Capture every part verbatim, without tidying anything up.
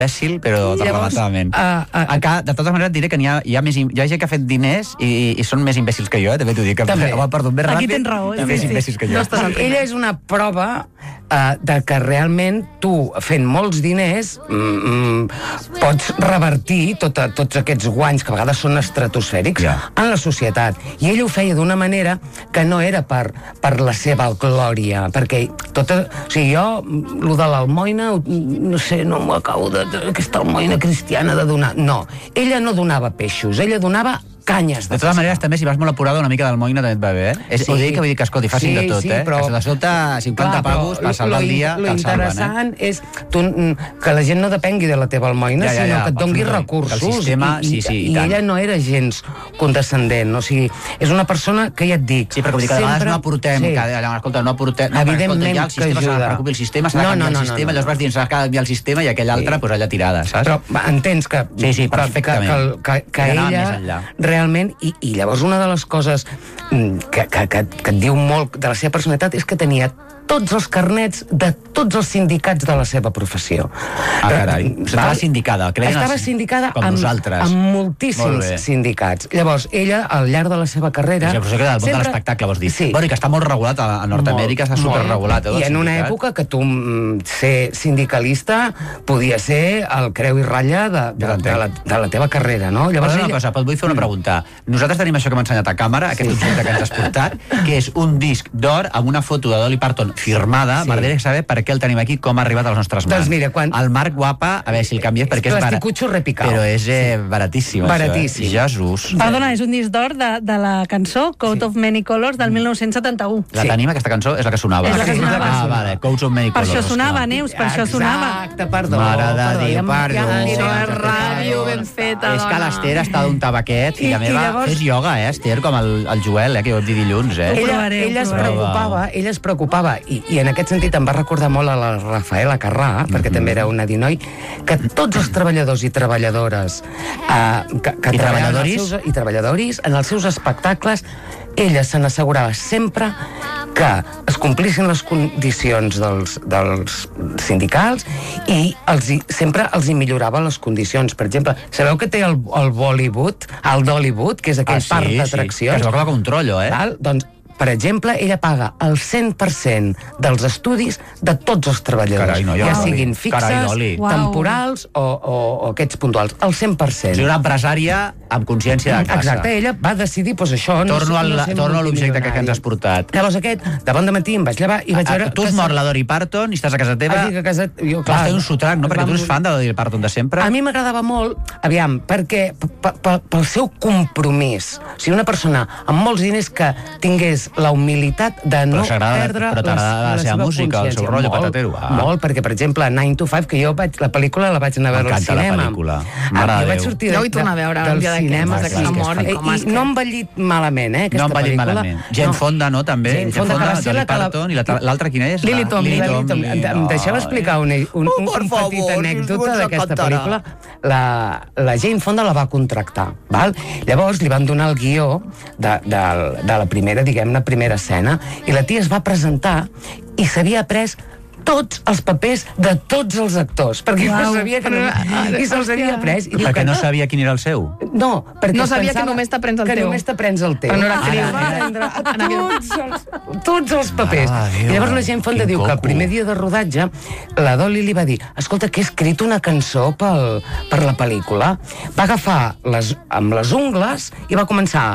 imbècil, però derramatament. Uh, uh, de totes maneres, et diré que hi ha, hi, ha més, hi ha gent que ha fet diners i, i són més imbècils que jo, eh? També t'ho dic. També. Home, perdó, més ràpid. Aquí tens raó. I més imbècils que jo. No estàs ella és una prova uh, de que realment tu, fent molts diners, mm, pots revertir tota, tots aquests guanys, que a vegades són estratosfèrics, Ja. en la societat. I ella ho feia d'una manera que no era per, per la seva glòria, perquè tota, o sigui, jo, lo de l'almoina, no sé, no m'ho acabo de... aquesta almoina cristiana de donar... No, ella no donava peixos, ella donava canyes de, de totes maneres, també, si vas molt apurada, una mica d'almoina també et va bé, eh? És, Sí. Ho dic que vull dir que, escolti, facin Sí, de tot, sí, eh? però- Que de sota cinquanta Clar, però pavos per salvar lo- el dia, lo te'l salven, eh? interessant és tu, que la gent no depengui de la teva almoina, Ja, ja, sinó ja, que et dongui absolutament. recursos. Que el sistema- i, sí, sí, i i tant. ella no era gens condescendent, o sigui, és una persona que ja et dic... Sí, perquè vull dir que de vegades no aportem, sí. cada, allà, escolta, no aportem... No, Evidentment escolta, ja el que sistema s'ha de ajuda. preocupar, el sistema s'ha de No, canviar no, el no, sistema, no, no. llavors vas dir, s'ha de canviar el sistema i aquell altre, doncs allà tirada, saps? Però va, entens que, Sí, sí, que, que, perfectament. que, que, que Que anava ella més enllà. realment... I, I llavors una de les coses mm, que, que, que, que et diu molt de la seva personalitat és que tenia tots els carnets de tots els sindicats de la seva professió. Ah, carai. Eh, Estava val? sindicada. Que deien Estava els- sindicada com amb, nosaltres. amb Molt moltíssims bé. sindicats. Llavors, ella, al llarg de la seva carrera... Sí, però això que del món de l'espectacle, vols dir. Sí. Bueno, i que està molt regulat, a, a Nord-Amèrica està superregulat. I en una època que tu mm, ser sindicalista podia ser el creu i ratlla de, de, Ja de, t'entenc. la, de la teva carrera, no? Llavors, ella- una cosa, et vull fer una pregunta. Nosaltres tenim això que m'ha ensenyat a càmera, aquest objecte que ens has portat, que és un disc d'or amb una foto de Dolly Parton firmada. Sí. M'agradaria saber per què el tenim aquí, com ha arribat a les nostres mans. Doncs mira, quan- El Marc Guapa, a veure si el canvies, perquè és barat. Plasticucho repicao. Però és eh, baratíssim, Baratíssim. això. Eh? Jesús. Perdona, és un disc d'or de, de la cançó Coat of Many Colors del mil nou-cents setanta-u. La tenim, aquesta cançó, és la que sonava. És la que sonava. Ah, vale, Coats of Many Per Colors. això sonava, clar. Neus, per això sonava. Exacte, perdó. Mare de perdó, Déu, ja em- perdó. ja em Això diré. és ràdio ben feta, És que dona. l'Ester està d'un tabaquet, filla I- i meva. llavors- Fes ioga, eh, Ester, com el, el Joel, eh, que jo et dir dilluns, eh? Ho Ella, provaré, ho ella es provaré. preocupava, ella es preocupava i, i en aquest sentit em va recordar molt a la Rafaela Carrà, perquè Mhm. també era una dinoi, que tots els treballadors i treballadores eh, que, que I treballaven als treballadoris? seus, i treballadors en els seus espectacles, ella se n'assegurava sempre que es complissin les condicions dels, dels sindicals i els hi, sempre els hi millorava les condicions. Per exemple, sabeu que té el, el Bollywood, el Dollywood, que és aquell Ah, sí, parc sí. d'atraccions? Que es veu que va com un trollo, eh? Val? Doncs, per exemple, ella paga el cent per cent dels estudis de tots els treballadors. Carai, noia, ja Doli. siguin Carai, fixes, Doli. Uau. temporals o, o, o aquests puntuals. El cent per O cent. sigui, una empresària amb consciència de classe. Exacte, ella va decidir, doncs això... Torno, al, no ser torno a l'objecte que, que ens has multimilionari. portat. Llavors aquest, de bon de matí em vaig llevar i vaig veure... Ah, tu has mort la Dolly Parton i estàs a casa teva. Estic a casa... Jo, Vas fer un sotrac, no? Perquè tu eres fan de la Dolly Parton de sempre. A mi m'agradava molt, aviam, perquè p- p- pel seu compromís. O sigui, una persona amb molts diners que tingués la humilitat de no Però s'agrada- perdre però t'agrada la seva música, el seu rotllo molt, patatero. Ah. Molt, perquè, per exemple, nine to five, que jo vaig, la pel·lícula la vaig anar a veure al M'encanta la cinema. pel·lícula. Ah, Mare de jo vaig Déu. sortir Jo de, vull tornar a veure del un dia d'aquests, cinema. d'aquests sí, que és mor i que- com I es que- no ha envellit malament, eh, aquesta No ha envellit pel·lícula. malament. Jane Fonda, no, també? Jane Fonda, que va ser Dolly la que la- Parton, i la- l'altra quina és? Lily Tomlin. Lily Lily Tomlin. Tomlin. Em deixeu explicar una, un, Oh, un, per un favor, petit si anècdota ens d'aquesta encantarà. pel·lícula. La, la Jane Fonda la va contractar, val? Llavors li van donar el guió de, de, de la primera, diguem-ne, primera escena, i la tia es va presentar i s'havia après tots els papers de tots els actors, perquè Uau. no sabia que no... I se'ls havia après. I diu Perquè que no sabia quin era el seu. No, perquè No es sabia pensava que només t'aprens el que teu. només t'aprens el teu. Però no era Ara, actriu. va prendre En aquell- tots els, tots els papers. Mare de Déu, I llavors la gent Fonda quin diu que el coco. primer dia de rodatge la Dolly li va dir, escolta, que he escrit una cançó pel, per la pel·lícula. Va agafar les, amb les ungles i va començar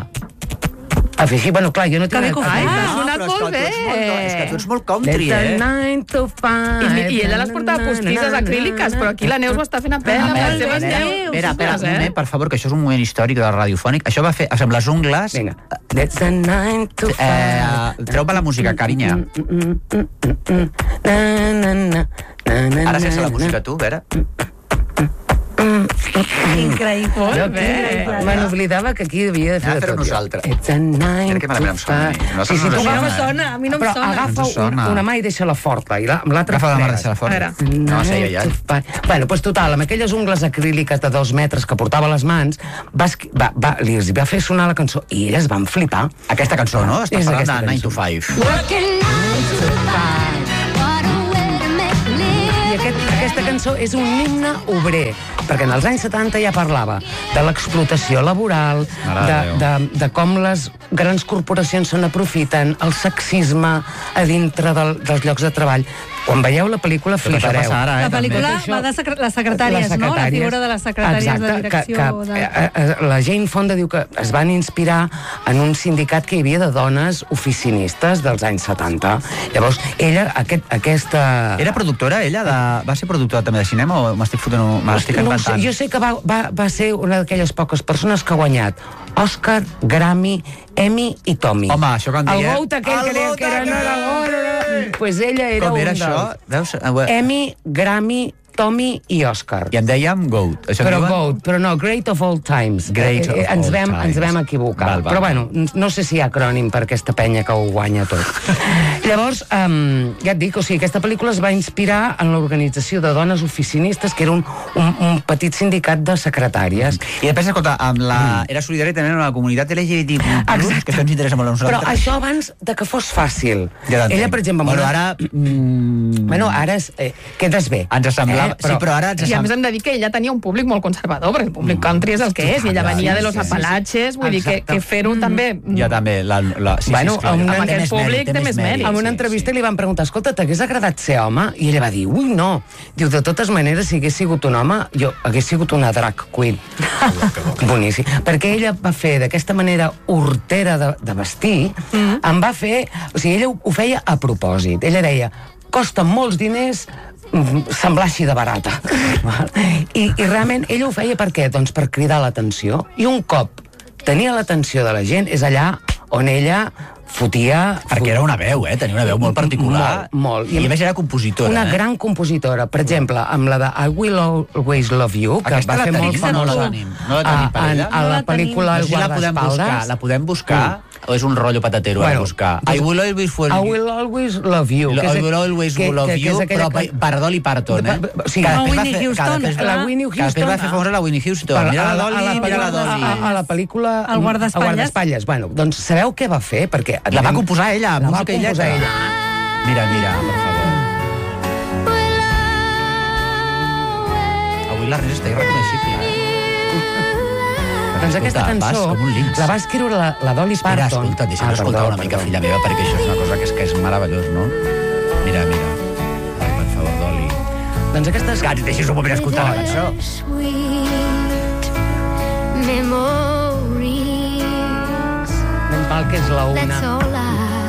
a fer així. Bueno, clar, jo no Que bé tinc... que ho fa. Ai, Ah, t'ha sonat però és que molt tu ets bé. molt- És que tu ets molt country, eh? nine to five. I, I ella les portava postisses acríliques, però aquí la Neus ho està fent a pena amb les seves espera, neus. espera, espera, un eh? moment, per favor, que això és un moment històric de radiofònic. Això va fer, amb les ungles... Vinga. That's a nine to five. Eh, Treu-me la música, carinya. Na, na, na, na, na, Ara sense la na, música, tu, Vera. Increïble. Jo Molt bé. aquí me n'oblidava que aquí havia de fer Anem a de fer-ho tot. jo. nosaltres. It's a nine Mira que malament em sona a mi. to five. Nosaltres Sí, sí, no tu ens A mi no em agafes, sona, a mi no em però sona. agafa Ens sona. una, una mà i deixa-la forta, i la- amb l'altra Agafa la mà, fregues. deixa-la fora. A veure. No, sé, ja, ja. Nine to five. Bueno, doncs total, amb aquelles ungles acríliques de dos metres que portava a les mans, va, esqui- va, va, li els va fer sonar la cançó i elles van flipar. Aquesta cançó, no? Estàs És parlant aquesta de nine cançó. to five. Working nine to five. What a way to make a living. I aquest, aquest aquesta cançó és un himne obrer, perquè en els anys setanta ja parlava de l'explotació laboral, de, de, de com les grans corporacions se n'aprofiten, el sexisme a dintre del, dels llocs de treball. Quan veieu la pel·lícula flipareu. Ara, eh, la pel·lícula també. va de secre les secretàries, les no? La figura de les secretàries Exacte, de direcció. Que, que, de... eh, eh, la Jane Fonda diu que es van inspirar en un sindicat que hi havia de dones oficinistes dels anys setanta. Llavors, ella, aquest, aquesta... Era productora, ella? De... Va ser productora també de cinema o m'estic fotent... M'estic no, inventant? jo sé que va, va, va ser una d'aquelles poques persones que ha guanyat Òscar, Grammy, Emmy i Tommy. Home, això que en El diem... Gout aquell que deia que era... No, no, no, no. Pues ella era Com un era dels... això? Veus? Emmy, Grammy, Tommy i Òscar. I en dèiem Goat. Això Però diuen? Goat, però no, Great of All Times. Great Eh, of eh, ens all vam, times. Ens vam equivocar. Val, val, però val. bueno, no sé si hi ha acrònim per aquesta penya que ho guanya tot. Llavors, um, ja et dic, o sigui, aquesta pel·lícula es va inspirar en l'organització de dones oficinistes, que era un, un, un petit sindicat de secretàries. I després, escolta, amb la... era solidària també amb la comunitat L G B T plus, que això ens interessa molt a Però nosaltres. això abans de que fos fàcil. Ja t'entenc. Ella, per exemple... amb Bueno, una- ara... Mm, Bueno, ara es, eh, quedes bé. ens semblava... Sí, però ara ens I a més semblava... hem de dir que ella tenia un públic molt conservador, perquè el públic country és el que és, i ella venia de los Sí, sí, sí. Apalaches, vull dir que, Exacte. que fer-ho també... Jo també, la... la sí, Bueno, sí, esclar, amb té aquest més públic mèrit, té més mèrit. En una entrevista li van preguntar, escolta, t'hagués agradat ser home? I ella va dir, ui, no. Diu, de totes maneres, si hagués sigut un home, jo hagués sigut una drag queen. Boníssim. Perquè ella va fer d'aquesta manera hortera de, de vestir, mm. em va fer... O sigui, ella ho, ho feia a propòsit. Ella deia, costa molts diners mm, semblar així de barata. I, I realment ella ho feia per què? Doncs per cridar l'atenció. I un cop tenia l'atenció de la gent, és allà on ella fotia... Perquè era una veu, eh? Tenia una veu molt particular. Molt, molt. I a més era compositora, Una eh? gran compositora. Per exemple, amb la de I Will Always Love You, que Aquesta va la fer tenim, molt no la famosa tenim? No la tenim per a, ella? a No la la pel·lícula No El sé si la podem buscar, guardaespaldes. la podem buscar, o és un rotllo patatero, bueno, a buscar. I will always for I Will Always Love You. I que és- will always que- love que- que you, és aquella però que- per Dolly Parton, eh? O sigui, Que la després va Whitney fer- que Houston, després- clar. la Whitney Que després va Houston, fer famosa la Whitney Houston. Per- Mira la a, Dolly, a, mira la a, Dolly. a, a la pel·lícula El guardaespatlles. El guardaespatlles. Bueno, doncs sabeu què va fer? Perquè La va composar ella, la va música i composar lletra. ella. Mira, mira, per favor. Avui la Res està irreconeixible. Doncs aquesta Escolta, cançó vas com un linx. la va escriure la, la Dolly Espera, Parton. escolta, deixa'm Ah, escoltar perdó, una mica, perdó. filla meva, perquè això és una cosa que és, que és meravellós, no? Mira, mira. Ai, per favor, Dolly. Doncs aquestes... Que ens deixis un moment escoltar la cançó. Sweet memories. Menys mal que és la una. That's all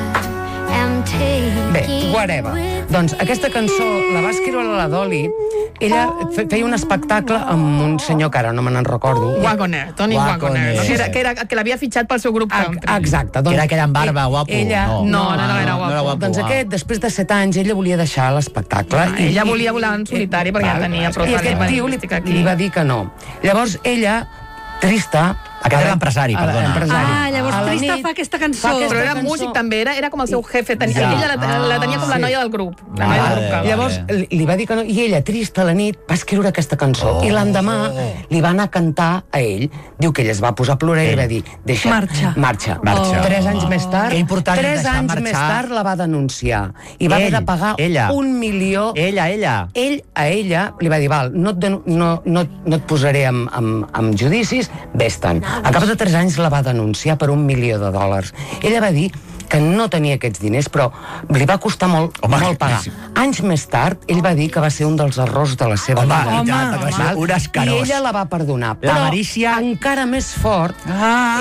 I am taking. Bé, whatever. Doncs aquesta cançó la va escriure la Dolly. Ella fe- feia un espectacle amb un senyor que ara no me n'en recordo. Wagoner, Tony Wagoner. Wagoner, no? Sí, que, era, sí. que, era, que l'havia fitxat pel seu grup Ah, country. exacte. Que era aquell amb barba, guapo. Ella, No. No, no, no era guapo. No era guapo. Doncs ah. aquest, després de set anys, ella volia deixar l'espectacle. Ah, ella volia volar en solitari perquè ja tenia prou I aquest talent, tio li, estic aquí. li va dir que no. Llavors ella, trista... Aquest era l'empresari, a la- perdona. l'empresari. Ah, llavors A la Trista nit fa aquesta cançó. fa aquesta Però era cançó. músic també, era, era com el seu jefe, tenia, Ja. ella la, la tenia com la sí. noia del grup. La Vale. noia del grup country. Llavors li, li va dir que no, i ella, trista a la nit, va escriure aquesta cançó. Oh. I l'endemà li va anar a cantar a ell. Diu que ell es va posar a plorar i li va dir, deixa, Marxa. marxa. Marxa. Tres anys més tard, Que important és tres deixar anys marxar. més tard la va denunciar. I va Ell, haver de pagar ella. un milió. Ella, ella. Ell a ella li va dir, val, no et, denu- no, no, no et posaré amb, amb, amb judicis, vés-te'n. A cap de tres anys la va denunciar per un milió de dòlars. Ella va dir que no tenia aquests diners, però li va costar molt, Home, molt pagar. sí. Anys més tard, ell va dir que va ser un dels errors de la seva Home, vida. i tant, va ser un escarós. I ella la va perdonar. La Però Marícia- encara més fort, Ah.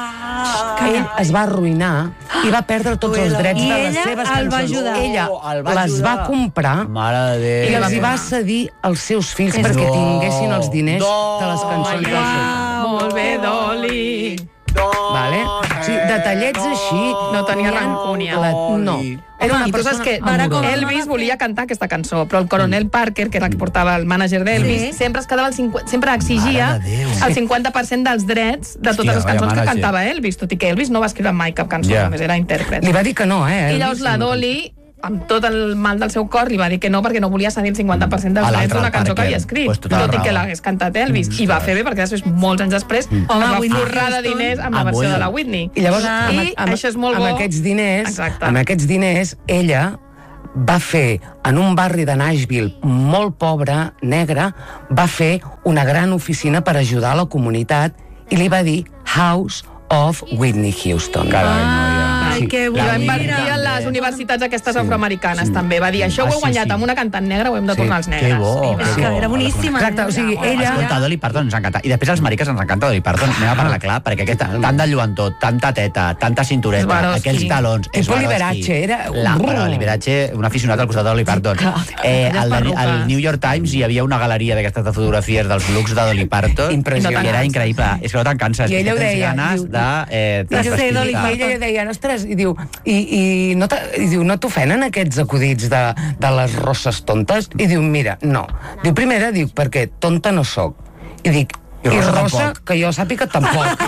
ell, ell es va arruïnar i va perdre tots els drets I de les ella seves el va cançons. ajudar. Ella Oh, el va les ajudar. va comprar Mare de i Déu. els hi va cedir als seus fills És perquè no. tinguessin els diners No. de les cançons del seu pare. Molt bé, Dolly. Vale? O sigui, detallets així... No tenia hi ha rancúnia. La, no. Era una I tu saps persona que amorosa. Elvis volia cantar aquesta cançó, però el coronel Parker, que era el que portava el mànager d'Elvis, Sí. sempre es quedava el cinquanta, sempre exigia Mare de Déu. el cinquanta per cent dels drets de totes Hòstia, les vaya cançons que mànager. cantava Elvis, tot i que Elvis no va escriure mai cap cançó, Ja. només era intèrpret. Li va dir que no, eh? I Elvis, llavors la no. Dolly, amb tot el mal del seu cor, li va dir que no perquè no volia cedir el cinquanta per cent dels A drets l'altre, d'una el cançó que Parker. havia escrit, Pues tota la tot i que raó. l'hagués cantat Elvis. I va fer bé perquè després, molts anys després, Home, es va Whitney forrar de Houston. diners amb la Amb versió de Will. la Whitney. I llavors, Clar. amb, I amb, això és molt amb bo. aquests diners, Exacte. amb aquests diners, ella va fer, en un barri de Nashville molt pobre, negre, va fer una gran oficina per ajudar a la comunitat i li va dir House of Whitney Houston. Carai, noia. Ai, que I va bonica. invertir en les universitats aquestes afroamericanes, també. Va dir, això ho Ah, he sí, guanyat sí. amb una cantant negra, ho hem de Sí, tornar als negres. que bo, I que És va. que bo. era boníssima. Exacte, o sigui, ella... Escolta, Dolly Parton ens encanta. I després als mariques ens encanta Dolly Parton. Anem a parlar clar, perquè aquesta, tant de lluentor, tanta teta, tanta cintureta, Swarovski. aquells talons... Tipo Swarovski. Liberace, era- La, bueno, Liberace, un aficionat al costat de Dolly Parton. Eh, al, perruca. al New York Times hi havia una galeria d'aquestes de fotografies dels looks de Dolly Parton. Impressionant. I era increïble. És que no te'n canses. I ella que ho tens deia, ganes diu- de... Eh, de ser transvestir-te. Dolly I Parton. ella deia, ostres, i diu, i, i no, te, i diu, no t'ofenen aquests acudits de, de les rosses tontes? I diu, mira, no. Diu, primera, diu, perquè tonta no sóc. I dic, I i rossa rossa, tampoc. que jo sàpiga tampoc.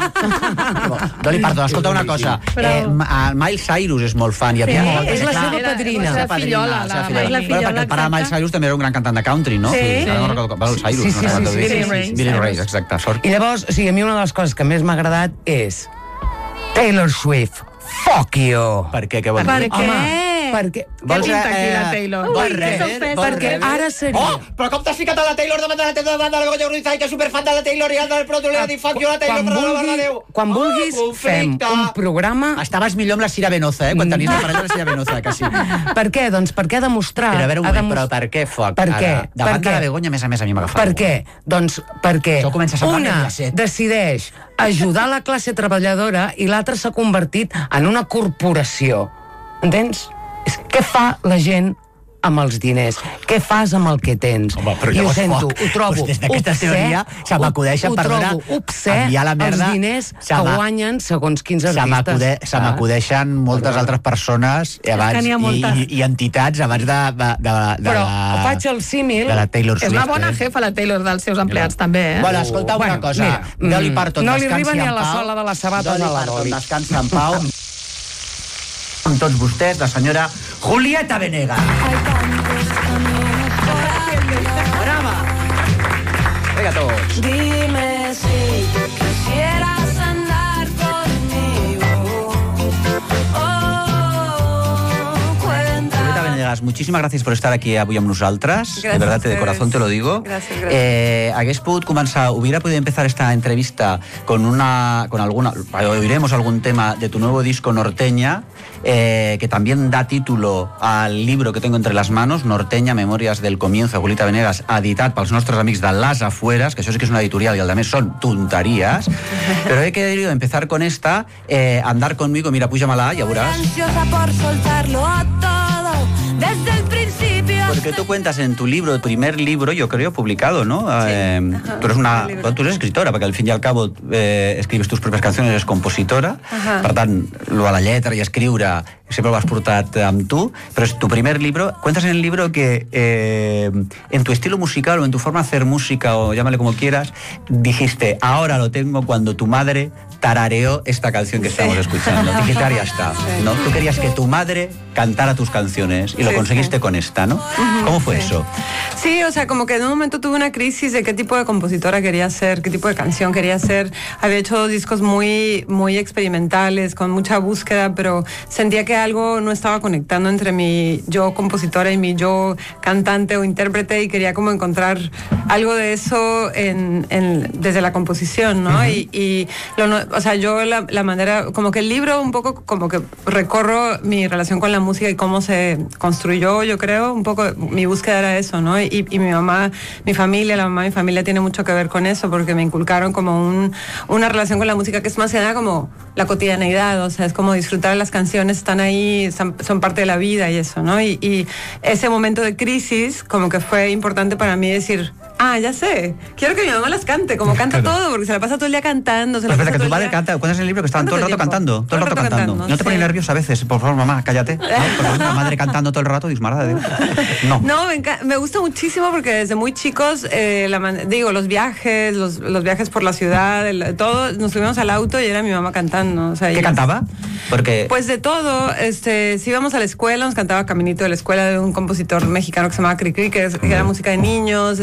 Dolly Parton, escolta una cosa. Però- Eh, Ma- Miley Cyrus és molt fan. Hi havia Sí, molt, és la clar, seva Era- padrina. era la seva fillola, la seva la fillola. Miley. La Bueno, perquè fillola, el pare de Miley exacte. Cyrus també era un gran cantant de country, no? Sí. Ara no recordo, Miley Cyrus, Sí, no sí, recordo sí, bé. sí, Billy Ray Billy Ray, Cyrus. exacte, sort. I llavors, o sigui, a mi una de les coses que més m'ha agradat és Taylor Swift, fuck you. Per què? Què vol Per dir? què? Home, perquè... Vols, pinta aquí eh, la Taylor? vols Ui, que rever? sorpresa. Vols Perquè rever? ara seria... Oh, però com t'has ficat a la Taylor davant de la teva banda, la Goya Ruiz, que és superfan de la Taylor, i ara però tu li has dit fuck you a la Taylor, quan per la vulguis, barra de Déu. quan vulguis Oh, fem conflicte. un programa... Estaves millor amb la Cira Venoza, eh? Quan tenies la parella de la Cira Venoza, que sí. Per què? Doncs perquè ha demostrat... Però a veure un ha moment, demostrat- però per què fuck? Per què? Ara, davant Per de la què? Begoña, a més a més, a mi m'agafa. Per què? Doncs perquè Això comença a semblar una Mediaset. decideix ajudar la classe treballadora i l'altra s'ha convertit en una corporació. Entens? És, què fa la gent amb els diners? Què fas amb el que tens? Home, però I ho llavors, sento, fuck. ho trobo Pues des d'aquesta obscè, teoria se m'acudeixen, ho perdona, trobo obsè enviar la merda, els diners se que m'ha- guanyen segons quins Se artistes. m'acude- se saps? m'acudeixen moltes altres persones eh, abans, que n'hi ha i, moltes. i, i entitats abans de, de, de, de, Però la, faig el símil... de la Taylor És Swift. una bona eh? jefa, la Taylor, dels seus empleats, també, eh? Bueno, escolta una Bueno, cosa. mira, Dolly mm, Parton, no li descansi arriba ni en a la pau. sola de les sabates Dolly a la Parton, Dolly. descansa en pau. Amb tots vostès, la senyora Julieta Venegas. Brava! Vinga, tots. Dime si quisieras andar conmigo. Oh, cuenta. Julieta Venegas, muchísimas gracias por estar aquí avui amb nosaltres. Gracias de verdad, a de ustedes. corazón te lo digo. Gracias, gracias. Eh, hagués pogut començar, hubiera podido empezar esta entrevista con una, con alguna, oiremos algún tema de tu nuevo disco Norteña, eh, que también da título al libro que tengo entre las manos, Norteña, Memorias del Comienzo, Julieta Venegas, editat pels nostres amics de Las Afueras, que això sí que és una editorial i el de més són tonteries, però he querido empezar con esta, eh, Andar conmigo, mira, pújamela, ja veuràs. Ansiosa por soltarlo todo desde el principio. Porque tú cuentas en tu libro, el primer libro, yo creo, publicado, ¿no? Eh, tú eres una, bueno, tú eres escritora, porque al fin y al cabo eh, escribes tus propias canciones, eres compositora, per tant, lo a la lletra i escriure sempre ho has portat amb tu, però és tu primer libro. Cuentas en el libro que eh, en tu estilo musical o en tu forma de hacer música, o llámale como quieras, dijiste, ahora lo tengo cuando tu madre tarareó esta canción que estamos escuchando. Dijiste, ahora ya está, ¿no? Tú querías que tu madre cantara tus canciones y lo Sí, conseguiste sí. con esta, ¿no? ¿Cómo fue sí. eso? Sí, o sea, como que en un momento tuve una crisis de qué tipo de compositora quería ser, qué tipo de canción quería hacer. Había hecho discos muy, muy experimentales, con mucha búsqueda, pero sentía que algo no estaba conectando entre mi yo compositora y mi yo cantante o intérprete, y quería como encontrar algo de eso en, en, desde la composición, ¿no? Uh-huh. Y, y lo no, o sea, yo la, la manera, como que el libro un poco como que recorro mi relación con la música y cómo se construyó, yo creo, un poco mi búsqueda era eso, ¿no? Y, y mi mamá, mi familia, la mamá de mi familia tiene mucho que ver con eso, porque me inculcaron como un, una relación con la música que es más que nada como la cotidianeidad, o sea, es como disfrutar las canciones, están ahí, son, son parte de la vida y eso, ¿no? Y, y ese momento de crisis como que fue importante para mí decir, ah, ya sé, quiero que mi mamá las cante, como canta Claro. todo, porque se la pasa todo el día cantando, se la Pues pasa espera, que todo tu el madre día... canta, cuentas en el libro que estaban todo el rato ¿Cuánto tiempo? cantando, todo el rato cantando. ¿No te sí. pone nervioso a veces? Por favor, mamá, cállate. ¿No? Porque la madre cantando todo el rato, dices, madre de Dios. No. No, me, enca- me gusta muchísimo porque desde muy chicos, eh, la man- digo, los viajes, los, los viajes por la ciudad, el- todo, nos subimos al auto y era mi mamá cantando. O sea, ¿Qué ella- cantaba? Porque... Pues de todo, este, si íbamos a la escuela, nos cantaba Caminito de la Escuela de un compositor mexicano que se llamaba Cricri, que, es- que era música de niños, este,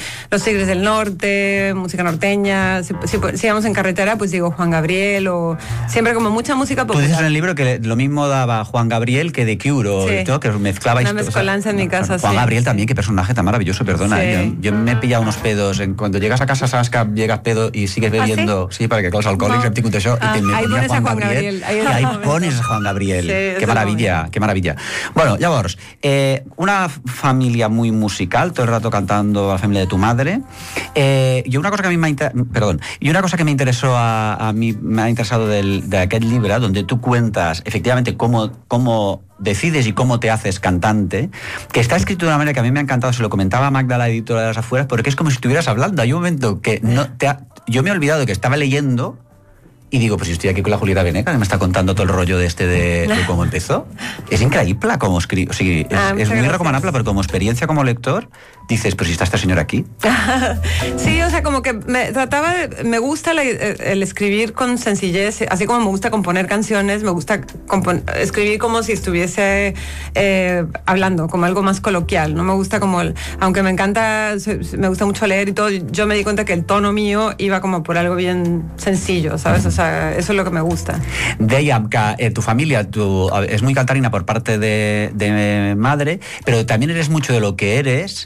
Los Tigres del Norte, música norteña. Si, si, si íbamos en carretera, pues digo Juan Gabriel, o siempre como mucha música popular. Tú dices en el libro que lo mismo daba Juan Gabriel que The Cure, o Sí. todo, que mezclaba Una mezcolanza en mi casa, Juan sí. Gabriel también, qué personaje tan maravilloso, perdona. Sí. ¿eh? Yo, yo me he pillado unos pedos. En, cuando llegas a casa, sabes que llegas pedo y sigues bebiendo. ¿Ah, sí? para que claro, els alcohòlics No. hem tingut això. Ah, I te, me ahí ponía pones a Juan Juan Gabriel. Gabriel, ahí es I el ahí momento. pones a Juan Gabriel. Sí, es qué el maravilla, momento. qué maravilla. Bueno, llavors, eh, una familia muy musical, todo el rato cantando a la familia de tu madre. Eh, y una cosa que a mí me ha inter... perdón, y una cosa que me interesó a, a mí me ha interesado del, de aquel libro, donde tú cuentas efectivamente cómo, cómo decides y cómo te haces cantante, que está escrito de una manera que a mí me ha encantado, se lo comentaba a Magda, la editora de Las Afueras, porque es como si estuvieras hablando. Hay un momento que no te ha... yo me he olvidado que estaba leyendo y digo, pues yo estoy aquí con la Julieta Venegas, que me está contando todo el rollo de este de, de cómo empezó. És increïble com escriu. O sigui, és, Ah, és muy gracias. recomanable, pero como experiencia como lector, dices, pero si está esta señora aquí. Sí, o sea, como que me trataba de, me gusta la- el escribir con sencillez, así como me gusta componer canciones, me gusta compon- escribir como si estuviese eh, hablando, como algo más coloquial, no me gusta como, el- aunque me encanta, se- me gusta mucho leer y todo, yo me di cuenta que el tono mío iba como por algo bien sencillo, ¿sabes? O sea, eso es lo que me gusta. Dèiem que eh, tu familia tu, es muy cantarina por parte de, de madre, pero también eres mucho de lo que eres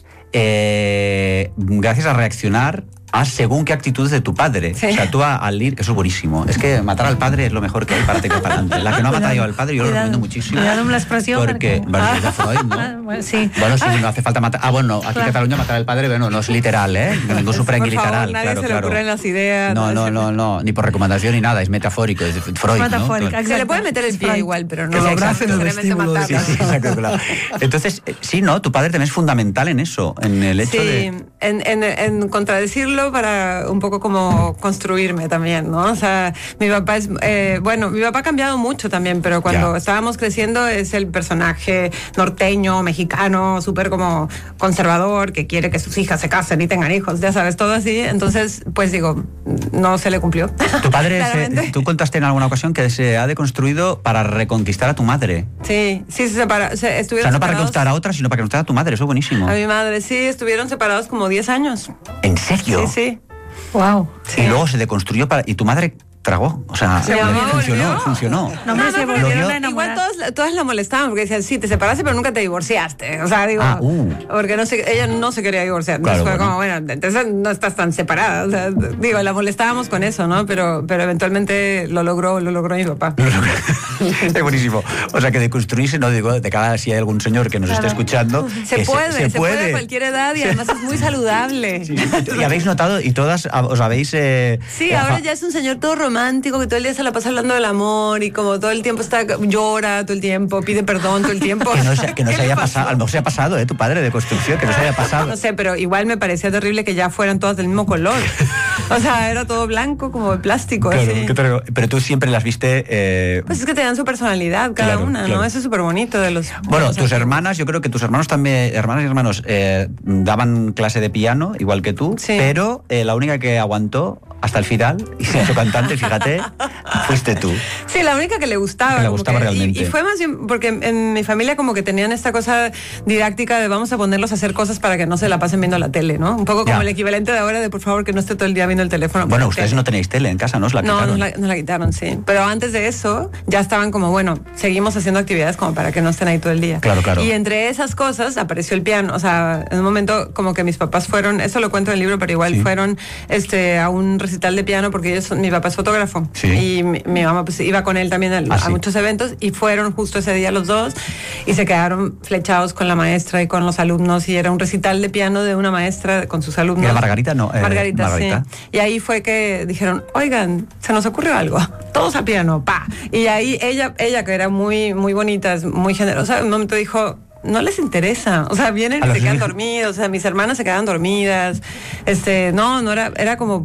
eh, gracias a reaccionar a según qué actitudes de tu padre. Sí. O sea, tú a- al ir, que eso es buenísimo. Es que matar al padre es lo mejor que hay para tirar para adelante. La que no ha matado yo al padre, yo lo recomiendo muchísimo. Cuidado amb l'expressió, Porque, perquè- bueno, es de Freud, ¿no? Ah, bueno, sí. Bueno, sí, no hace falta matar. Ah, bueno, aquí en Cataluña matar al padre, bueno, no es literal, ¿eh? Que ningún suprengui Por favor, literal. nadie claro, se le claro. ocurren las ideas. No, no, no, no, ni por recomendación ni nada, es metafórico, es de Freud, ¿no? Metafórica, Claro. Se le puede meter el pie igual, pero no Que lo abracen el necesariamente vestíbulo de matarlo. Sí, sí, exacto, claro. Entonces, eh, sí, ¿no? Tu padre también es fundamental en eso, en el hecho Sí, de... en, en, en contradecirlo para un poco como construirme también, ¿no? O sea, mi papá es, eh, bueno, mi papá ha cambiado mucho también, pero cuando Ya. estábamos creciendo es el personaje norteño, mexicano, súper como conservador, que quiere que sus hijas se casen y tengan hijos, ya sabes, todo así. Entonces, pues digo, no se le cumplió. Tu padre, se- Claramente. tú contaste en alguna ocasión que se ha deconstruido para reconquistar a tu madre. Sí, sí, se separa, se, O sea, estuvieron no para separados. reconquistar a otra, sino para reconquistar a tu madre, eso es buenísimo. A mi madre, sí, estuvieron separados como diez años. ¿En serio? Sí, sí. Wow. Sí. Y luego se deconstruyó para... Y tu madre tragó, o sea, Se llamó, funcionó, volvió. funcionó. No, hombre, se pero volvieron igual- a enamorar. igual todas, todas la molestaban porque decían, sí, te separaste, pero nunca te divorciaste. O sea, digo, Ah, uh. porque no se, ella no se quería divorciar. Claro, Entonces fue bueno. como, bueno, entonces no estás tan separada. O sea, digo, la molestábamos con eso, ¿no? Pero, pero eventualmente lo logró, lo logró mi papá. Es buenísimo. O sea, que deconstruirse, no digo, de cada si hay algún señor que nos esté escuchando. Se que puede, se, puede a cualquier edad y además es muy saludable. Sí, sí. Y habéis notado, y todas ah, os habéis... Eh, Sí, eh, ahora fa- ya es un señor todo romántico que todo el día se la pasa hablando del amor y como todo el tiempo está llora todo el tiempo, pide perdón todo el tiempo. Que no se, que no ¿Qué se le haya pasó? pasado, a lo mejor se ha pasado, ¿eh? Tu padre de construcción, que no se haya pasado. No sé, pero igual me parecía terrible que ya fueran todas del mismo color. O sea, era todo blanco como de plástico. Claro, así. qué terrible. Pero tú siempre las viste... eh, Pues es que te dan su personalidad cada Claro, una, claro. ¿no? Eso es súper bonito de los... Bueno, de los tus antiguos. hermanas, yo creo que tus hermanos también, hermanas y hermanos, eh, daban clase de piano, igual que tú, Sí. pero eh, la única que aguantó hasta el final y se hizo cantante, fíjate, fuiste tú. Sí, la única que le gustaba. Que le como gustaba que- realmente. Y, y fue más bien porque en, en mi familia como que tenían esta cosa didáctica de vamos a ponerlos a hacer cosas para que no se la pasen viendo la tele, ¿no? Un poco como Ya. el equivalente de ahora de por favor que no esté todo el día viendo el teléfono. Bueno, por la ustedes tele. no tenéis tele en casa, ¿no? Os la No, quitaron. nos la, nos la quitaron, sí. Pero antes de eso, ya estaban como, bueno, seguimos haciendo actividades como para que no estén ahí todo el día. Claro, claro. Y entre esas cosas apareció el piano. O sea, en un momento como que mis papás fueron, eso lo cuento en el libro, pero igual Sí. fueron este, a un recital de piano porque ellos, son- mi papá es fotógrafo. Sí. Y mi, mi mamá pues iba con él también a, Ah, a sí. muchos eventos y fueron justo ese día los dos y se quedaron flechados con la maestra y con los alumnos y era un recital de piano de una maestra con sus alumnos. ¿Era Margarita? No, eh, Margarita, Margarita. sí. Y ahí fue que dijeron, oigan, se nos ocurrió algo, todos a piano, pa. Y ahí ella, ella que era muy, muy bonita, es muy generosa, en un momento dijo, no les interesa, o sea, vienen A y los se quedan niños. dormidos, o sea, mis hermanas se quedaban dormidas, este, no, no era, era como, pues,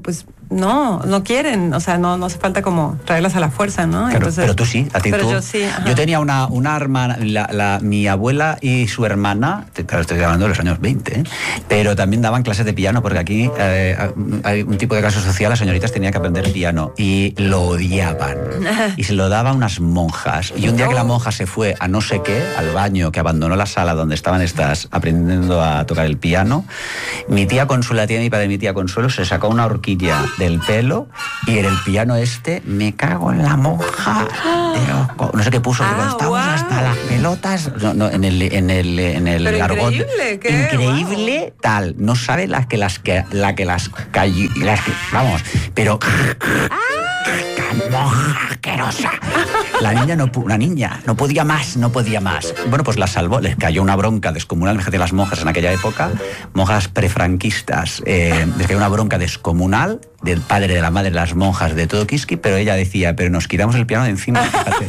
no, no quieren, o sea, no, no hace falta como traerlas a la fuerza, ¿no? Claro, Entonces, pero tú sí, a ti pero tú. yo sí, ajá. Yo tenía una, una hermana, la, la, mi abuela y su hermana, te- claro, estoy hablando de los años veinte, ¿eh? Pero también daban clases de piano, porque aquí eh, hay un tipo de clase social, las señoritas tenían que aprender piano, y lo odiaban. Y se lo daba a unas monjas. Y un día que la monja se fue a no sé qué, al baño, que abandonó la sala donde estaban estas aprendiendo a tocar el piano, mi tía Consuelo, la tía de mi padre, mi tía Consuelo, se sacó una horquilla del pelo y en el piano este, me cago en la monja. Digo, no sé qué puso, Ah, pero estamos guau. hasta las pelotas. No, no, en el, en el, en el Pero argot. increíble, ¿qué? Increíble, tal. No sabe las que las que la que las cayó, las que, vamos, pero monja asquerosa. La niña no pu- una niña no podía más, no podía más. Bueno, pues la salvó, les cayó una bronca descomunal. Fíjate, las monjas en aquella época, monjas prefranquistas, eh, les cayó una bronca descomunal del padre, de la madre, de las monjas, de todo Kiski, pero ella decía, pero nos quitamos el piano de encima, fíjate.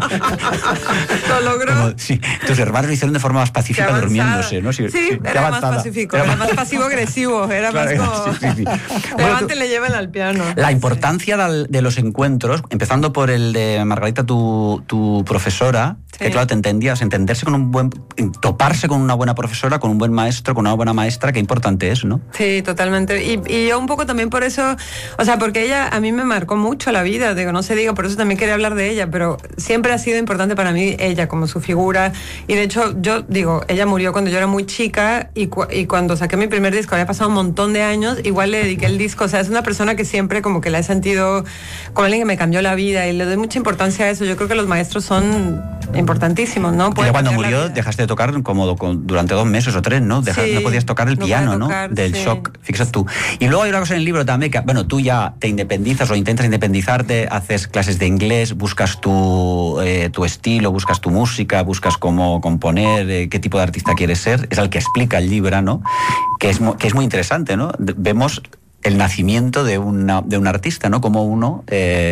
Lo logró. Como, sí, tus hermanos lo hicieron de forma más Qué pacífica avanzada. durmiéndose, ¿no? Sí, qué era más avanzada. pacífico, Era era más- más pasivo-agresivo, era Claro, más como... sí, sí, sí. Bueno, tú- Levántenle, llévenla al piano. La importancia del- de los encuentros, empezando por el de Margarita, tu, tu profesora, Sí. que claro, te entendías, entenderse con un buen, toparse con una buena profesora, con un buen maestro, con una buena maestra, qué importante es, ¿no? Sí, totalmente. Y, y yo un poco también por eso, o sea, porque ella a mí me marcó mucho la vida, digo, no se diga, por eso también quería hablar de ella, pero siempre ha sido importante para mí ella como su figura. Y de hecho, yo digo, ella murió cuando yo era muy chica y, cu- y cuando saqué mi primer disco, había pasado un montón de años, igual le dediqué el disco, o sea, es una persona que siempre como que la he sentido como alguien que me cambió la vida y le doy mucha importancia a eso. Yo creo que los maestros son importantísimos, ¿no? Pero Pueden cuando cambiar la murió vida. dejaste de tocar como do- con- durante dos meses o tres, ¿no? Deja- Sí, no podías tocar el no piano, podía ¿no? tocar, Del sí. shock, fíjate tú. Y luego hay una cosa en el libro también, que bueno, tú ya te independizas o intentas independizarte, haces clases de inglés, buscas tu, eh, tu estilo, buscas tu música, buscas cómo componer, eh, qué tipo de artista quieres ser, es el que explica el libro, ¿no? Que es, mu- que es muy interesante, ¿no? De- Vemos el nacimiento de, una, de un artista, ¿no? Cómo uno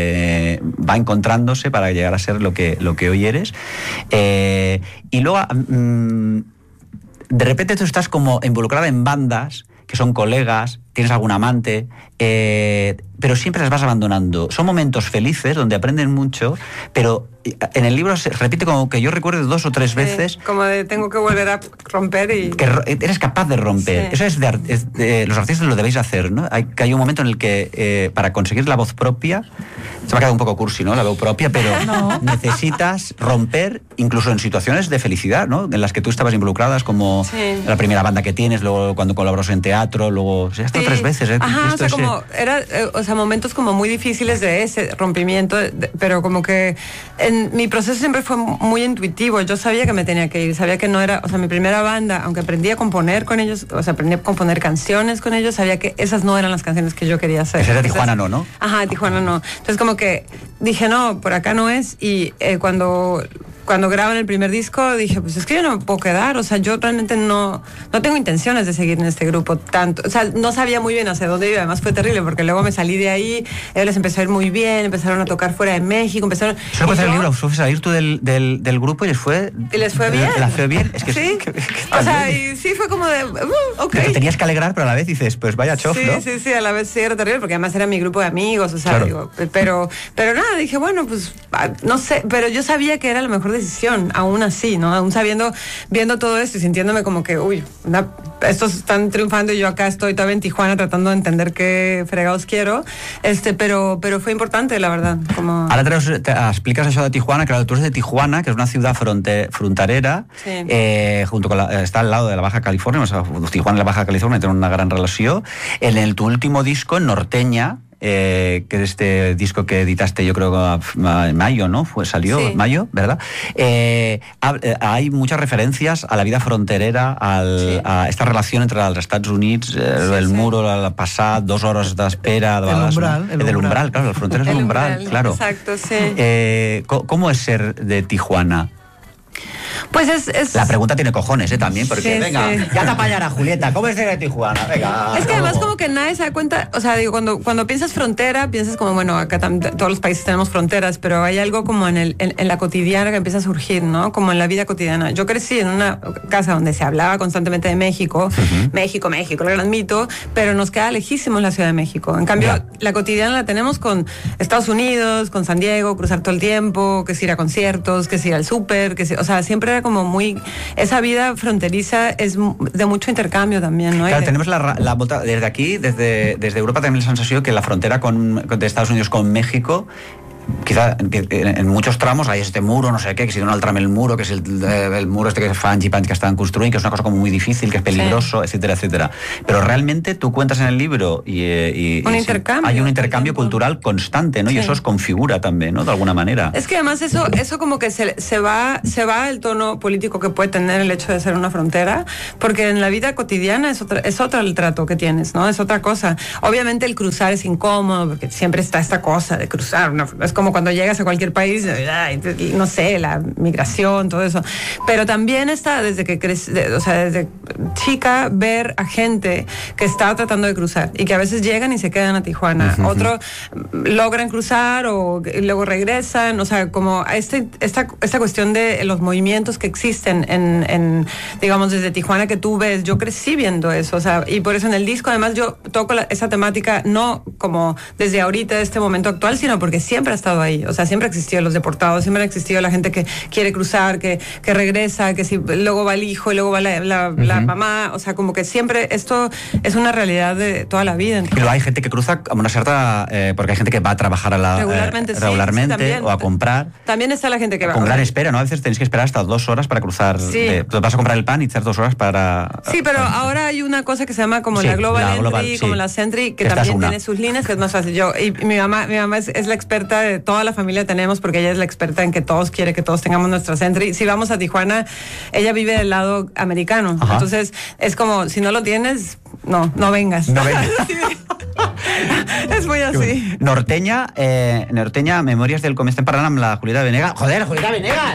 eh, va encontrándose para llegar a ser lo que, lo que hoy eres. Eh, y luego, mm, de repente tú estás como involucrada en bandas que son colegas, tienes algún amante, eh, pero siempre las vas abandonando. Son momentos felices donde aprenden mucho, pero en el libro se repite como que yo recuerdo dos o tres Sí, veces como de tengo que volver a romper y... que ro- eres capaz de romper. Sí. Eso es de, ar- es de- los artistas lo debéis hacer, ¿no? Hay, que hay un momento en el que eh, para conseguir la voz propia, se me ha quedado un poco cursi, ¿no? La voz propia, pero necesitas romper incluso en situaciones de felicidad, ¿no? En las que tú estabas involucradas, como Sí. la primera banda que tienes, luego cuando colaboras en teatro, luego... O sea, hasta Sí. tres veces, ¿eh? Ajá, Visto o sea, ese- como era, eh, o sea, momentos como muy difíciles de ese rompimiento, de- pero como que en mi proceso siempre fue muy intuitivo. Yo sabía que me tenía que ir, sabía que no era, o sea, mi primera banda, aunque aprendí a componer con ellos, o sea, aprendí a componer canciones con ellos, sabía que esas no eran las canciones que yo quería hacer. Esa era Esas- Tijuana, no, ¿no? Ajá, Tijuana no. Entonces como que dije, no, por acá no es, y eh, cuando cuando graban el primer disco dije, pues es que yo no me puedo quedar, o sea, yo realmente no, no tengo intenciones de seguir en este grupo tanto, o sea, no sabía muy bien hacia dónde iba, además fue terrible porque luego me salí de ahí, ellos les empezó a ir muy bien, empezaron a tocar fuera de México, empezaron... Solo y cuenta el yo- libro, fue salir tú del, del, del grupo y les fue... Y les fue bien. ¿Les fue bien? Es que sí, que- que- o sea, y sí fue como de, uh, ok. que te tenías que alegrar, pero a la vez dices, pues vaya chof, Sí, ¿no? sí, sí, a la vez sí era terrible porque además era mi grupo de amigos, o sea, Claro. digo, pero, pero nada, dije, bueno, pues ah, no sé, pero yo sabía que era la mejor decisión, aún así, ¿no? Aún sabiendo, viendo todo esto y sintiéndome como que, uy, una- estos están triunfando y yo acá estoy todavía en Tijuana tratando de entender qué fregados quiero, este, pero, pero fue importante, la verdad, como... Ara te, te explicas això de Tijuana, claro, tú eres de Tijuana, que es una ciudad fronte, fronterera, Sí. eh, junto con la, está al lado de la Baja California, o sea, Tijuana y la Baja California tienen una gran relación. En el, tu último disco, Norteña, eh, que es este disco que editaste yo creo a- a- en mayo, ¿no? Fue, salió Sí. en mayo, ¿verdad? Eh, hab- eh, hay muchas referencias a la vida fronterera, al, Sí. a esta relación entre els Estats Units, eh, Sí, el sí. muro, el passat, dos hores d'espera... de El vegades, umbral, no? el El del umbral. umbral, claro, la frontera es el, El umbral, umbral, claro. exacto, sí. Eh, co- ¿Cómo es ser de Tijuana? Pues es, es... La pregunta tiene cojones, ¿eh? También, porque Sí, venga, sí. ya te apallará, Julieta, ¿cómo es de Tijuana? Venga. Es que además vamos. como que nadie se da cuenta, o sea, digo, cuando, cuando piensas frontera, piensas como, bueno, acá tam- todos los países tenemos fronteras, pero hay algo como en, el, en, en la cotidiana que empieza a surgir, ¿no? Como en la vida cotidiana. Yo crecí en una casa donde se hablaba constantemente de México, uh-huh. México, México, el gran mito, pero nos queda lejísimos la Ciudad de México. En cambio, yeah. la cotidiana la tenemos con Estados Unidos, con San Diego, cruzar todo el tiempo, que es ir a conciertos, que es ir al súper, que si, o sea, siempre era como muy... Esa vida fronteriza es de mucho intercambio también, ¿no? Claro, de... tenemos la, la volta, desde aquí, desde, desde Europa tenemos la sensación que la frontera con, de Estados Unidos con México, quizá en, en muchos tramos hay este muro, no sé què, que si dona el tram el muro, que és el, el muro este que fan gipants que estaban construint, que es una cosa como muy difícil, que es peligroso, sí. etcétera, etcétera. Pero realmente tú cuentas en el libro y, y, un y intercambio, hay un intercambio cultural constante, ¿no? Sí. Y eso os configura también, ¿no? De alguna manera. Es que además eso, eso como que se, se va, se va el tono político que puede tener el hecho de ser una frontera, porque en la vida cotidiana es otra, es otro el trato que tienes, ¿no? Es otra cosa. Obviamente el cruzar es incómodo, porque siempre está esta cosa de cruzar, ¿no? Es como cuando llegas a cualquier país, ay, no sé, la migración, todo eso. Pero también está desde que crece, o sea, desde chica ver a gente que está tratando de cruzar y que a veces llegan y se quedan a Tijuana. Uh-huh. Otros logran cruzar o luego regresan, o sea, como este, esta, esta cuestión de los movimientos que existen en, en, digamos, desde Tijuana que tú ves. Yo crecí viendo eso, o sea, y por eso en el disco además yo toco la, esa temática no como desde ahorita, de este momento actual, sino porque siempre ha estado ahí. O sea, siempre ha existido los deportados, siempre ha existido la gente que quiere cruzar, que, que regresa, que si luego va el hijo y luego va la, la, uh-huh. la mamá. O sea, como que siempre esto es una realidad de toda la vida. Pero hay gente que cruza a una cierta... Eh, porque hay gente que va a trabajar a la, regularmente, eh, regularmente sí, sí, o a comprar. También está la gente que va. Con gran espera, ¿no? A veces tenéis que esperar hasta dos horas para cruzar. Sí. De, vas a comprar el pan y hacer dos horas para... Sí, pero para... ahora hay una cosa que se llama como sí, la Global la Entry, global, sí. como la Sentry, que Esta también tiene sus líneas, que es más fácil. Yo, y mi mamá, mi mamá es, es la experta de toda la familia tenemos, porque ella es la experta en que todos quiere que todos tengamos nuestra Sentry. Si vamos a Tijuana, ella vive del lado americano. Ajá. Entonces, es como, si no lo tienes, no, no vengas. No vengas. Es muy así. Norteña, eh, Norteña, Memòries del comienzo. Estem parlant amb la Julieta Venegas. Joder, Julieta Venegas.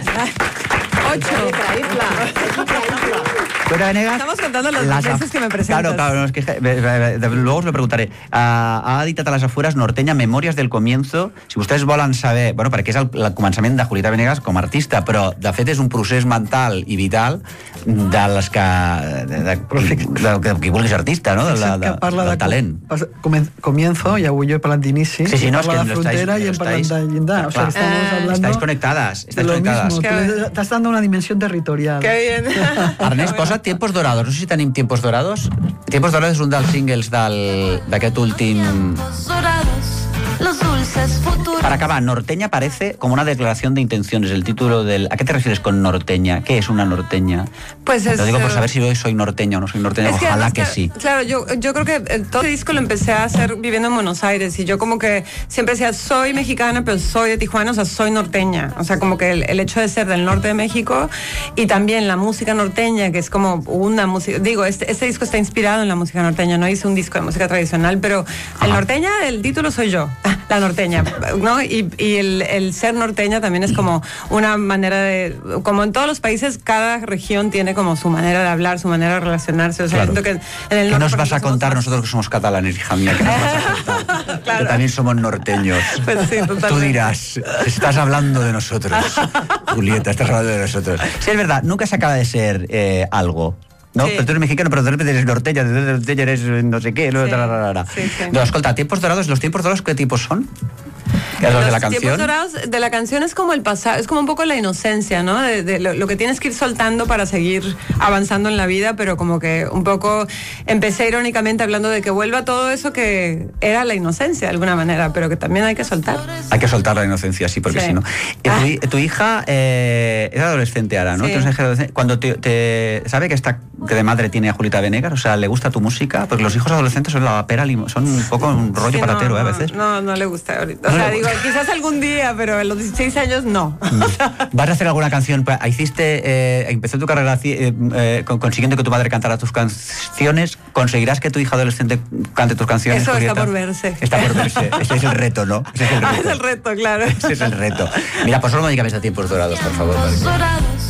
Ocho. Julieta Venegas. Estamos contando los las veces que me presentas. Claro, claro, no, es que luego os lo preguntaré. Uh, ha editat a les afueres Norteña, Memòries del comienzo. Si vostès volen saber, bueno, perquè és el, el començament de Julieta Venegas com a artista, però de fet és un procés mental i vital de les que de, de, de, de qui vulguis artista, no? De, de, de, parla del de talent. Comienzo, i avui jo he parlat d'inici. Sí, sí, no, és que de frontera y en parlant de llindar. O sea, estamos hablando estáis conectadas, estáis conectadas. Te estás dando una dimensión territorial. Qué bien. Ernest, posa Tiempos Dorados. No sé si tenim Tiempos Dorados. Tiempos Dorados és un dels singles del, d'aquest últim... Los dulces futuros. Para acabar, Norteña parece como una declaración de intenciones. El título del... ¿A qué te refieres con norteña? ¿Qué es una norteña? Pues es... Lo digo por saber si hoy soy norteña o no soy norteña. Es que Ojalá que, que sí. Claro, yo, yo creo que todo el disco lo empecé a hacer viviendo en Buenos Aires. Y yo como que siempre decía, soy mexicana, pero soy de Tijuana, o sea, soy norteña. O sea, como que el, el hecho de ser del norte de México y también la música norteña, que es como una música... Digo, este, este disco está inspirado en la música norteña. No hice un disco de música tradicional, pero el norteña, el título soy yo. La norteña, ¿no? Y, y el, el ser norteña también es como una manera de... Como en todos los países, cada región tiene como su manera de hablar, su manera de relacionarse. O sea, claro. siento que en el ¿Qué nos vas a contar más... nosotros que somos catalanes, hija mía? ¿Qué nos vas a contar? Claro. Que también somos norteños. Pues sí, totalmente. Tú dirás, estás hablando de nosotros. Julieta, estás hablando de nosotros. Sí, es verdad, nunca se acaba de ser eh, algo. No, sí. Pero tú eres mexicano, pero de repente eres norteña, de norteña eres no sé qué, luego... Sí, sí, sí. No, escolta, Tiempos Dorados, ¿los Tiempos Dorados qué tipos son? Los, los de la tiempos canción. dorados de la canción es como el pasado, es como un poco la inocencia, ¿no? De, de lo, lo que tienes que ir soltando para seguir avanzando en la vida, pero como que un poco empecé irónicamente hablando de que vuelva todo eso que era la inocencia de alguna manera, pero que también hay que soltar. Hay que soltar la inocencia, sí, porque sí. si no. Ah. Tu, tu hija eh, es adolescente ahora, ¿no? Sí. Cuando te, te sabe que está que de madre tiene a Julieta Venegas, o sea, ¿le gusta tu música? Porque los hijos adolescentes son la pera, son un poco un rollo sí, patatero, no, ¿eh? A veces. No, no le gusta ahorita. O sea, digo, quizás algún día, pero a los dieciséis años no. ¿Vas a hacer alguna canción? Hiciste, eh, empezó tu carrera eh, eh, consiguiendo que tu madre cantara tus canciones. ¿Conseguirás que tu hija adolescente cante tus canciones, Eso Julieta? está por verse. Está por verse. Ese es el reto, ¿no? Ese es el reto. Es el reto, claro. Ese es el reto. Mira, pues solo no digas a Tiempos Dorados, por favor. Dorados,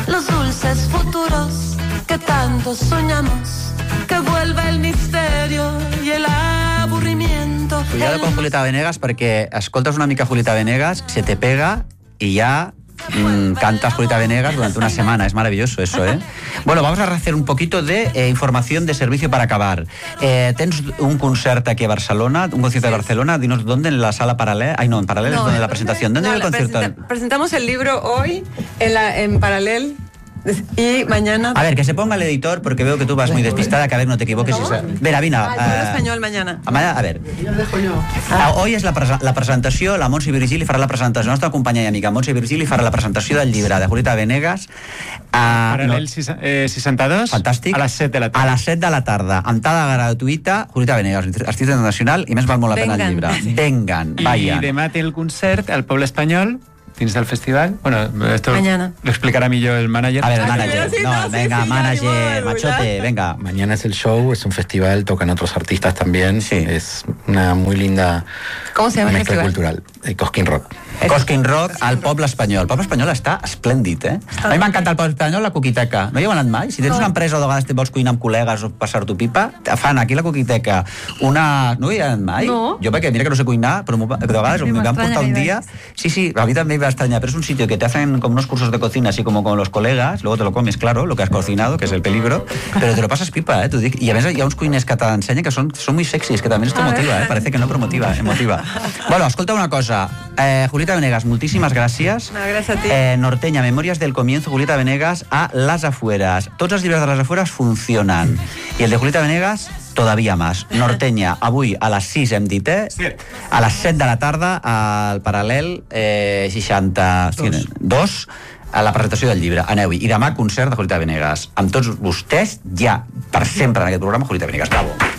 los dulces futuros que tanto soñamos, que vuelva el misterio y el aburrimiento. Cuidado con Julieta Venegas, perquè escoltes una mica Julieta Venegas, se te pega y ya mmm, cantas Julieta Venegas durante una semana. Es maravilloso eso, ¿eh? Bueno, vamos a hacer un poquito de eh, información de servicio para acabar. Eh, tens un concert aquí a Barcelona, un concierto de Barcelona. Dinos dónde, en la sala Paralel. Ay, no, en Paralel no, es donde la presentación. ¿Dónde no, es el concierto? Presenta presentamos el libro hoy en, la, en Paralel. Y mañana... A ver, que se ponga el editor, porque veo que tú vas muy despistada, que a ver, no te equivoques. ¿No? Vera, vina. Ah, uh, espanyol mañana. A ver. Ah. Hoy és la, presa la presentació, la Montse Virgili farà la presentació, la nostra companya i amiga Montse Virgili farà la presentació del llibre de Julieta Venegas. Uh, Paral·lel no, eh, seixanta-dos. Fantàstic. A les set de la tarda. A les set de la tarda. Entrada gratuïta, Julieta Venegas, artista internacional, i més val molt la pena el llibre. Vengan, vayan. I demà té el concert al Poble Espanyol, dins del festival. Bueno, esto Mañana. lo explicará millor el manager. A ver, el manager. No, no, venga, sí, sí, manager, machote, venga. Mañana es el show, es un festival, tocan otros artistas también. Sí. Es una muy linda ¿Cómo se llama el mezcla festival? cultural. El Cosquín Rock. Cosquín Rock al Poble Espanyol. El Poble Espanyol està esplèndid, eh? A mi m'encanta el Poble Espanyol, la coquiteca. No hi heu anat mai? Si tens una empresa o de vegades vols cuinar amb col·legues o passar-t'ho pipa, fan aquí la coquiteca una... No hi heu anat mai? No. Jo perquè mira que no sé cuinar, però de vegades me van portar un dia... Sí, sí, a mí también me va a extrañar, pero es un sitio que te hacen como unos cursos de cocina, así como con los colegas, luego te lo comes, claro, lo que has cocinado, que es el peligro, pero te lo pasas pipa, eh? T'ho dic. I a més hi ha uns cuiners que t'ensenyen que són, són muy sexys, que també esto motiva, eh? Parece que no, però motiva, emotiva. Bueno, escolta una cosa. Eh, Julieta Venegas, muchísimas gracias. No, gracias a ti. Eh, Norteña, Memorias del Comienzo, Julieta Venegas, a Las Afueras. Tots els llibres de Las Afueras funcionan. I el de Julieta Venegas, todavía más. Norteña, avui a les sis hem dit, eh? A les set de la tarda, al Paral·lel eh, seixanta-dos, a la presentació del llibre. Aneu-hi. I demà concert de Julieta Venegas. Amb tots vostès, ja, per sempre en aquest programa, Julieta Venegas. Bravo.